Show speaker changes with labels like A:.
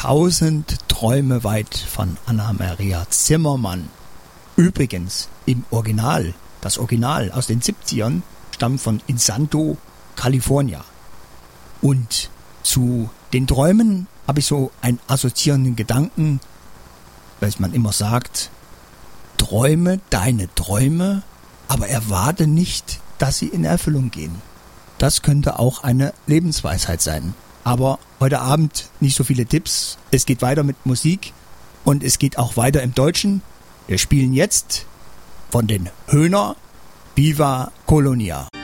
A: 1000 Träume weit von Anna-Maria Zimmermann. Übrigens im Original, das Original aus den 70ern stammt von Insanto, California. Und zu den Träumen habe ich so einen assoziierenden Gedanken, weil man immer sagt, träume deine Träume, aber erwarte nicht, dass sie in Erfüllung gehen. Das könnte auch eine Lebensweisheit sein. Aber heute Abend nicht so viele Tipps. Es geht weiter mit Musik und es geht auch weiter im Deutschen. Wir spielen jetzt von den Höhner Viva Colonia.